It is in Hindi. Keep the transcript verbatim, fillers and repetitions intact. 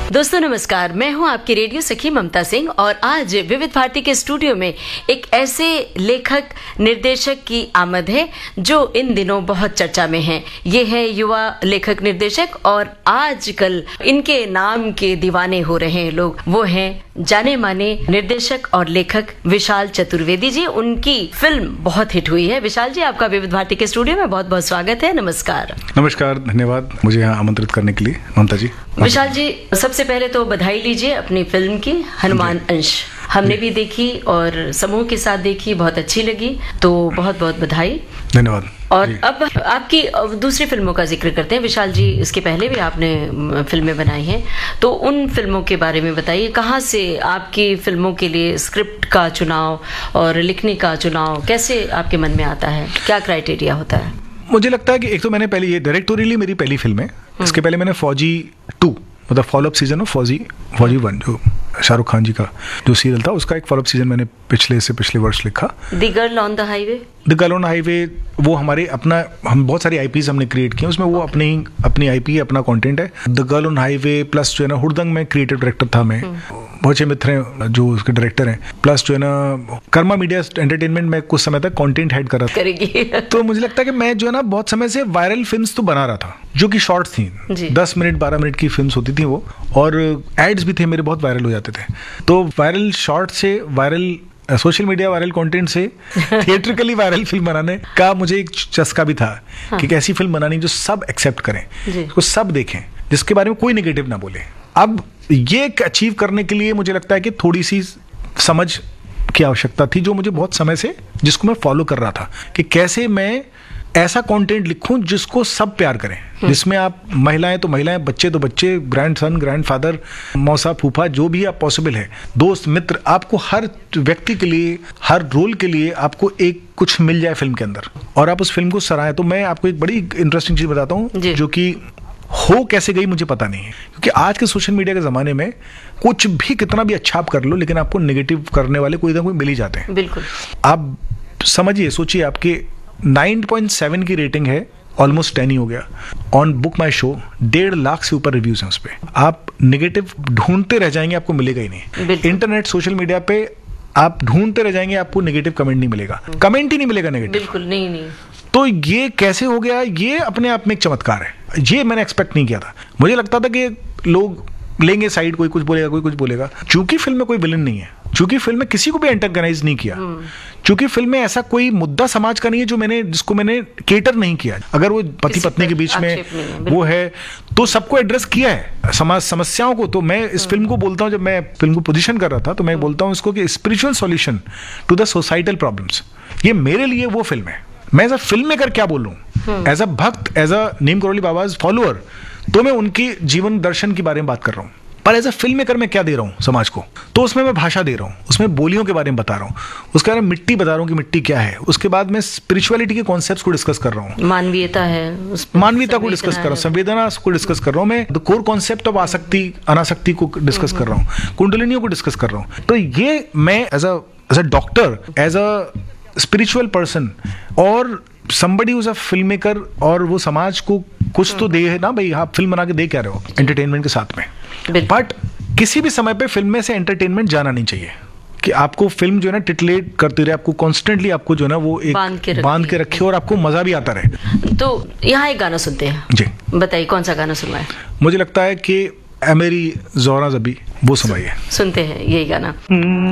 दोस्तों नमस्कार, मैं हूं आपकी रेडियो सखी ममता सिंह और आज विविध भारती के स्टूडियो में एक ऐसे लेखक निर्देशक की आमद है जो इन दिनों बहुत चर्चा में हैं। ये है युवा लेखक निर्देशक और आजकल इनके नाम के दीवाने हो रहे हैं लोग। वो हैं जाने माने निर्देशक और लेखक विशाल चतुर्वेदी जी। उनकी फिल्म बहुत हिट हुई है। विशाल जी, आपका विविध भारती के स्टूडियो में बहुत बहुत स्वागत है। नमस्कार। नमस्कार, धन्यवाद मुझे यहाँ आमंत्रित करने के लिए ममता जी। विशाल जी, सबसे पहले तो बधाई लीजिए अपनी फिल्म की हनुमान अंश। हमने भी देखी और समूह के साथ देखी, बहुत अच्छी लगी, तो बहुत बहुत बधाई। धन्यवाद। और अब आपकी दूसरी फिल्मों का जिक्र करते हैं। विशाल जी, इसके पहले भी आपने फिल्में बनाई हैं, तो उन फिल्मों के बारे में बताइए। कहाँ से आपकी फिल्मों के लिए स्क्रिप्ट का चुनाव और लिखने का चुनाव कैसे आपके मन में आता है? क्या क्राइटेरिया होता है? मुझे लगता है कि एक तो मैंने पहले ये डायरेक्टोरियली मेरी पहली फिल्म है। इसके पहले मैंने फौजी टू मतलब फॉलोअप सीजन ऑफ फौजी फौजी वन जो शाहरुख खान जी का जो सीरियल था, उसका एक फॉलोअप सीजन मैंने पिछले से पिछले वर्ष लिखा। The girl on the highway the girl on highway वो हमारे अपना हम बहुत सारी आईपीज हमने क्रिएट किए, उसमें वो अपनी अपनी आईपी अपना कंटेंट है। The girl on highway plus जो है ना हुड़दंग में क्रिएटिव डायरेक्टर था मैं, बहुत अच्छे मित्र हैं जो उसके डायरेक्टर हैं, प्लस जो है ना कर्मा मीडिया एंटरटेनमेंट में कुछ समय तक कंटेंट हेड कर रहा था। तो मुझे लगता है कि मैं जो है ना बहुत समय से वायरल फिल्म्स तो बना रहा था जो कि शॉर्ट्स थी, दस मिनट बारह मिनट की फिल्म्स होती थी वो, और एड्स भी थे मेरे, बहुत वायरल हो जाते थे। तो वायरल शॉर्ट से viral social media viral content से थिएट्रिकली वायरल फिल्म बनाने का मुझे एक चस्का भी था। हाँ। कि एक ऐसी फिल्म बनानी जो सब एक्सेप्ट करें, उसको सब देखें, जिसके बारे में कोई नेगेटिव ना बोले। अब ये अचीव करने के लिए मुझे लगता है कि थोड़ी सी समझ की आवश्यकता थी, जो मुझे बहुत समय से जिसको मैं फॉलो कर रहा था कि कैसे मैं ऐसा कंटेंट लिखूं जिसको सब प्यार करें, जिसमें आप महिलाएं तो महिलाएं, बच्चे तो बच्चे, ग्रैंड सन ग्रैंड फादर, मौसा फूफा, जो भी आप पॉसिबल है, दोस्त मित्र, आपको हर व्यक्ति के लिए हर रोल के लिए आपको एक कुछ मिल जाए फिल्म के अंदर और आप उस फिल्म को सराहें। तो मैं आपको एक बड़ी इंटरेस्टिंग चीज बताता हूँ जो कि हो कैसे गई मुझे पता नहीं है, क्योंकि आज के सोशल मीडिया के ज़माने में कुछ भी कितना भी अच्छा आप कर लो, लेकिन आपको नेगेटिव करने वाले कोई ना कोई मिल ही जाते हैं। बिल्कुल। आप समझिए, सोचिए, आपके नाइन पॉइंट सेवन की रेटिंग है, ऑलमोस्ट टेन ही हो गया। ऑन बुक माई शो डेढ़ लाख से ऊपर रिव्यूज हैं उस पर। आप नेगेटिव ढूंढते रह जाएंगे, आपको मिलेगा ही नहीं। इंटरनेट सोशल मीडिया पे आप ढूंढते रह जाएंगे, आपको नेगेटिव कमेंट नहीं मिलेगा, कमेंट ही नहीं मिलेगा नेगेटिव। बिल्कुल नहीं नहीं तो ये कैसे हो गया? ये अपने आप में एक चमत्कार है। ये मैंने एक्सपेक्ट नहीं किया था। मुझे लगता था कि लोग लेंगे साइड, कोई कुछ बोलेगा कोई कुछ बोलेगा। चूंकि फिल्म में कोई विलन नहीं है, चूंकि फिल्म में किसी को भी एंटागनाइज नहीं किया, चूंकि फिल्म में ऐसा कोई मुद्दा समाज का नहीं है जो मैंने जिसको मैंने केटर नहीं किया। अगर वो पति पत्नी के बीच में वो है तो सबको एड्रेस किया है, समाज समस्याओं को। तो मैं इस फिल्म को बोलता हूँ, जब मैं फिल्म को पोजीशन कर रहा था तो मैं बोलता हूँ इसको कि spiritual solution to the societal problems. ये मेरे लिए वो फिल्म है। मैं एज अ फिल्म मेकर क्या बोलूं, एज अ भक्त, as a Neem Karoli बाबाज follower, तो मैं उनकी जीवन दर्शन के बारे में बात कर रहा हूं। पर एज अ फिल्म मेकर मैं क्या दे रहा हूं समाज को? तो उसमें मैं भाषा दे रहा हूं, उसमें बोलियों के बारे में बता रहा हूं, उसके बारे में मिट्टी बता रहा हूं कि मिट्टी क्या है। उसके बाद मैं स्पिरिचुअलिटी के कॉन्सेप्ट्स को डिस्कस कर रहा हूं, मानवीयता है, मानवीयता को डिस्कस कर रहा हूं, संवेदना को डिस्कस कर रहा हूं, मैं द कोर कॉन्सेप्ट ऑफ आसक्ति अनासक्ति को डिस्कस कर रहा हूं, कुंडलिनियों को डिस्कस कर रहा हूं। तो ये मैं as a as a doctor, as a spiritual person और somebody who's a filmmaker, और वो समाज को कुछ तो दे है ना भाई। आप फिल्म बना के दे क्या रहे हो एंटरटेनमेंट के साथ में? बट किसी भी समय पे फिल्म में से एंटरटेनमेंट जाना नहीं चाहिए कि आपको फिल्म जो है ना टिटलेट करती रहे, आपको कॉन्स्टेंटली आपको जो है ना वो एक बांध के, बांध के रखे और आपको मजा भी आता रहे। तो यहाँ एक गाना सुनते हैं जी। बताइए कौन सा गाना सुनवाए? मुझे लगता है कि ए मेरी ज़ोहरा ज़बी वो सुनवाइए। सुनते हैं यही गाना।